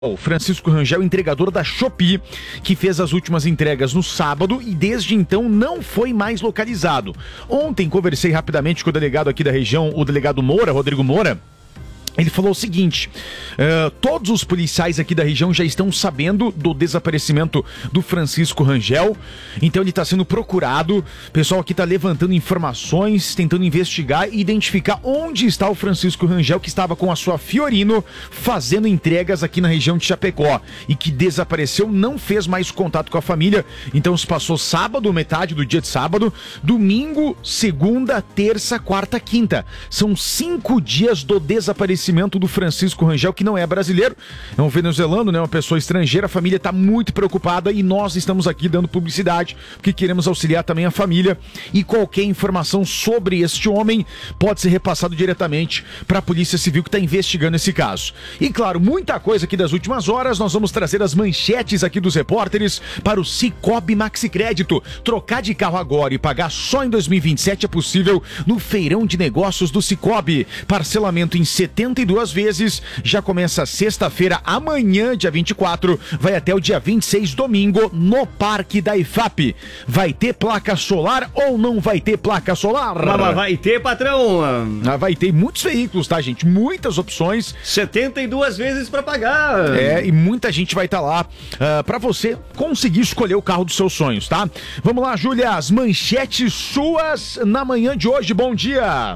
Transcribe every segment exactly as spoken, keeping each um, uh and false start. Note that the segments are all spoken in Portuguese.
O Francisco Rangel, entregador da Shopee, que fez as últimas entregas no sábado e desde então não foi mais localizado. Ontem conversei rapidamente com o delegado aqui da região, o delegado Moura, Rodrigo Moura. Ele falou o seguinte, uh, todos os policiais aqui da região já estão sabendo do desaparecimento do Francisco Rangel, então ele está sendo procurado, o pessoal aqui está levantando informações, tentando investigar e identificar onde está o Francisco Rangel, que estava com a sua Fiorino fazendo entregas aqui na região de Chapecó e que desapareceu, não fez mais contato com a família. Então se passou sábado, metade do dia de sábado, domingo, segunda, terça, quarta, quinta, são cinco dias do desaparecimento do Francisco Rangel, que não é brasileiro, é um venezuelano, né, uma pessoa estrangeira. A família está muito preocupada e nós estamos aqui dando publicidade, porque queremos auxiliar também a família, e qualquer informação sobre este homem pode ser repassado diretamente para a Polícia Civil, que está investigando esse caso. E claro, muita coisa aqui das últimas horas, nós vamos trazer as manchetes aqui dos repórteres para o Sicoob Maxi Crédito. Trocar de carro agora e pagar só em dois mil e vinte e sete é possível no feirão de negócios do Sicoob. Parcelamento em setenta e duas vezes, já começa sexta-feira, amanhã, dia vinte e quatro, vai até o dia vinte e seis, domingo, no Parque da I F A P. Vai ter placa solar ou não vai ter placa solar? Mas vai ter, patrão. Ah, vai ter muitos veículos, tá, gente? Muitas opções. setenta e duas vezes pra pagar. É, e muita gente vai estar lá uh, pra você conseguir escolher o carro dos seus sonhos, tá? Vamos lá, Júlia, as manchetes suas na manhã de hoje. Bom dia.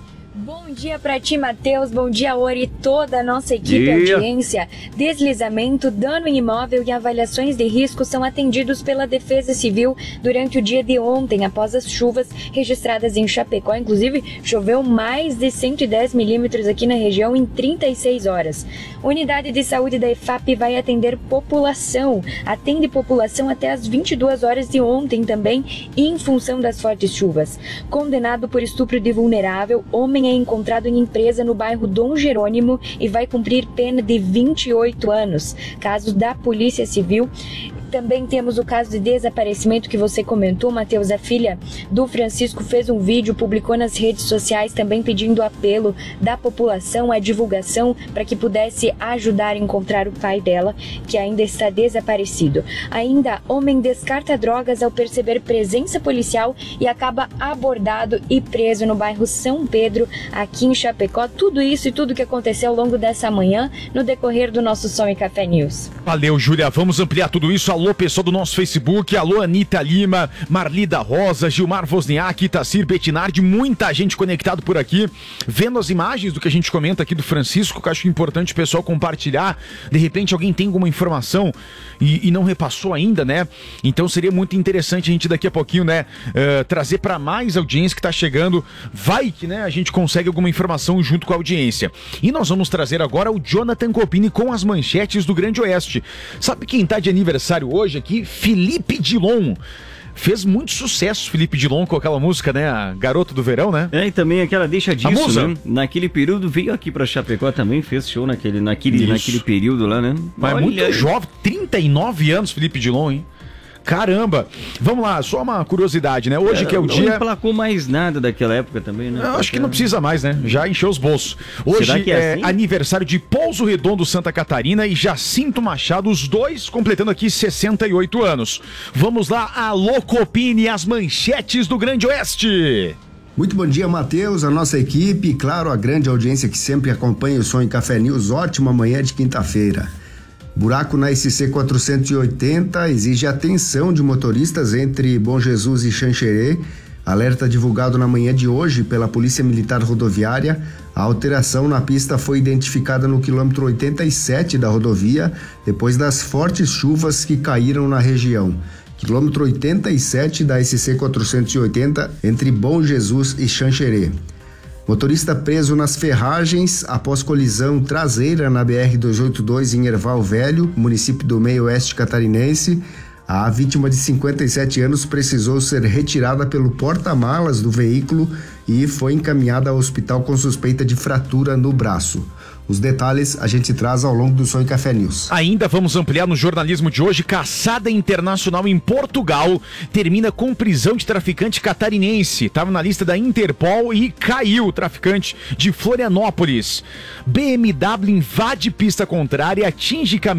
Bom dia pra ti, Matheus. Bom dia, Ori, e toda a nossa equipe e audiência. Deslizamento, dano em imóvel e avaliações de risco são atendidos pela Defesa Civil durante o dia de ontem, após as chuvas registradas em Chapecó. Inclusive, choveu mais de cento e dez milímetros aqui na região em trinta e seis horas. Unidade de Saúde da I F A P vai atender população. Atende população até as vinte e duas horas de ontem também, em função das fortes chuvas. Condenado por estupro de vulnerável, homem é encontrado em empresa no bairro Dom Jerônimo e vai cumprir pena de vinte e oito anos. Caso da Polícia Civil. Também temos o caso de desaparecimento que você comentou, Matheus. A filha do Francisco fez um vídeo, publicou nas redes sociais também pedindo apelo da população, a divulgação para que pudesse ajudar a encontrar o pai dela, que ainda está desaparecido. Ainda, homem descarta drogas ao perceber presença policial e acaba abordado e preso no bairro São Pedro, aqui em Chapecó. Tudo isso e tudo que aconteceu ao longo dessa manhã no decorrer do nosso Som e Café News. Valeu, Júlia. Vamos ampliar tudo isso. Alô, pessoal do nosso Facebook, alô, Anitta Lima, Marlida Rosa, Gilmar Wozniak, Itacir Bettinardi, muita gente conectado por aqui, vendo as imagens do que a gente comenta aqui do Francisco, que eu acho importante o pessoal compartilhar. De repente alguém tem alguma informação e, e não repassou ainda, né? Então seria muito interessante a gente daqui a pouquinho, né, uh, trazer para mais audiência que tá chegando. Vai que, né, a gente consegue alguma informação junto com a audiência. E nós vamos trazer agora o Jonathan Copini com as manchetes do Grande Oeste. Sabe quem tá de aniversário hoje aqui? Felipe Dilon. Fez muito sucesso Felipe Dilon com aquela música, né? A Garoto do Verão, né? É, e também aquela Deixa Disso, né? Naquele período veio aqui pra Chapecó também, fez show naquele, naquele, naquele período lá, né? Mas Olha, muito jovem, trinta e nove anos Felipe Dilon, hein? Caramba! Vamos lá, só uma curiosidade, né? Hoje é, que é o não dia... Não emplacou mais nada daquela época também, né? Eu acho que não precisa mais, né? Já encheu os bolsos. Hoje é, é assim? Aniversário de Pouso Redondo, Santa Catarina, e Jacinto Machado, os dois completando aqui sessenta e oito anos. Vamos lá, alô Copini, as manchetes do Grande Oeste. Muito bom dia, Matheus, a nossa equipe e, claro, a grande audiência que sempre acompanha o Som e Café News. Ótima manhã de quinta-feira. Buraco na S C quatrocentos e oitenta exige atenção de motoristas entre Bom Jesus e Xanxerê. Alerta divulgado na manhã de hoje pela Polícia Militar Rodoviária. A alteração na pista foi identificada no quilômetro oitenta e sete da rodovia, depois das fortes chuvas que caíram na região. Quilômetro oitenta e sete da S C quatrocentos e oitenta, entre Bom Jesus e Xanxerê. Motorista preso nas ferragens após colisão traseira na B R duzentos e oitenta e dois em Erval Velho, município do Meio Oeste catarinense. A vítima de cinquenta e sete anos precisou ser retirada pelo porta-malas do veículo e foi encaminhada ao hospital com suspeita de fratura no braço. Os detalhes a gente traz ao longo do Sonho Café News. Ainda vamos ampliar no jornalismo de hoje. Caçada internacional em Portugal termina com prisão de traficante catarinense. Estava na lista da Interpol e caiu o traficante de Florianópolis. B M W invade pista contrária e atinge caminhão